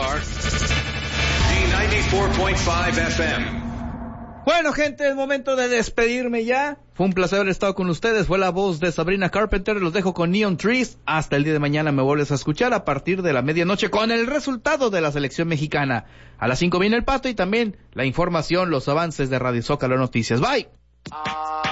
are D94.5 FM. Bueno, gente, es momento de despedirme ya. Fue un placer haber estado con ustedes. Fue la voz de Sabrina Carpenter. Los dejo con Neon Trees. Hasta el día de mañana me vuelves a escuchar a partir de la medianoche con el resultado de la selección mexicana. A las 5 viene el Pato y también la información, los avances de Radio Zócalo Noticias. Bye.